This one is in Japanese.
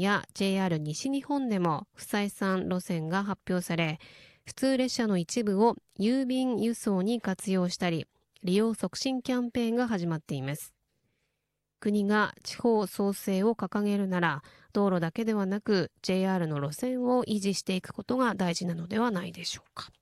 や JR 西日本でも不採算路線が発表され、普通列車の一部を郵便輸送に活用したり、利用促進キャンペーンが始まっています。国が地方創生を掲げるなら、道路だけではなく JR の路線を維持していくことが大事なのではないでしょうか。